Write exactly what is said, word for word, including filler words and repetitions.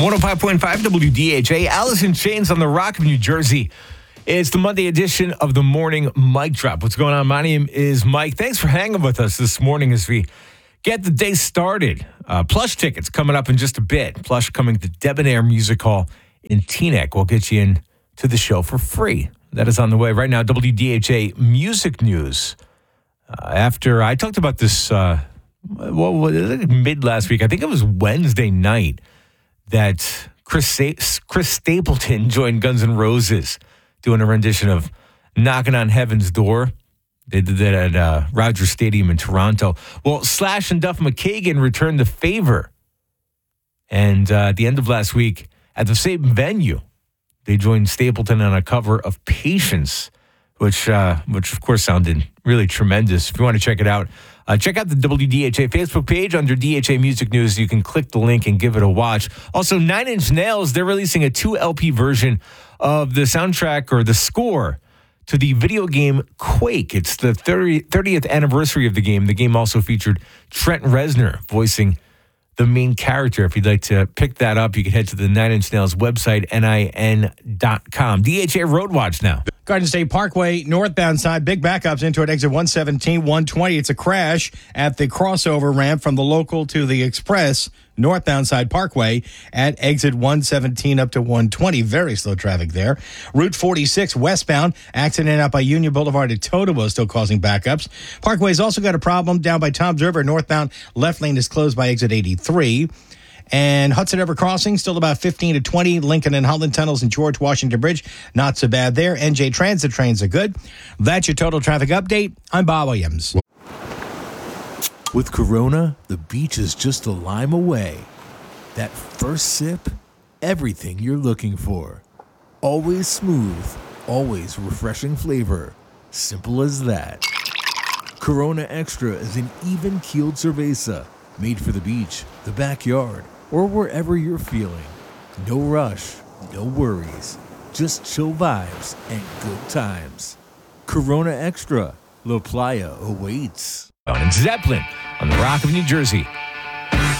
one oh five point five W D H A, Alice in Chains on the Rock of New Jersey. It's the Monday edition of the Morning Mic Drop. What's going on? My name is Mike. Thanks for hanging with us this morning as we get the day started. Uh, Plush tickets coming up in just a bit. Plush coming to Debonair Music Hall in Teaneck. We'll get you in to the show for free. That is on the way. Right now, W D H A Music News. Uh, after I talked about this uh, well, mid last week, I think it was Wednesday night, that Chris, Sa- Chris Stapleton joined Guns N' Roses doing a rendition of Knocking on Heaven's Door. They did that at uh, Rogers Stadium in Toronto. Well, Slash and Duff McKagan returned the favor. And uh, at the end of last week, at the same venue, they joined Stapleton on a cover of Patience, which, uh, which of course, sounded really tremendous. If you want to check it out, uh, check out the W D H A Facebook page under D H A Music News. You can click the link and give it a watch. Also, Nine Inch Nails, they're releasing a two L P version of the soundtrack or the score to the video game Quake. It's the thirtieth anniversary of the game. The game also featured Trent Reznor voicing the main character. If you'd like to pick that up, you can head to the Nine Inch Nails website, N I N dot com. D H A Road Watch now. Garden State Parkway, northbound side, big backups into it, exit one seventeen, one twenty. It's a crash at the crossover ramp from the local to the express, northbound side Parkway at exit one seventeen up to one twenty. Very slow traffic there. Route forty-six westbound, accident out by Union Boulevard at Totowa, still causing backups. Parkway's also got a problem down by Tom's River, northbound. Left lane is closed by exit eighty-three. And Hudson River Crossing, still about fifteen to twenty. Lincoln and Holland Tunnels and George Washington Bridge, not so bad there. N J Transit trains are good. That's your total traffic update. I'm Bob Williams. With Corona, the beach is just a lime away. That first sip, everything you're looking for. Always smooth, always refreshing flavor. Simple as that. Corona Extra is an even-keeled cerveza, made for the beach, the backyard, or wherever you're feeling. No rush, no worries, just chill vibes and good times. Corona Extra, La Playa awaits. And Zeppelin on the Rock of New Jersey.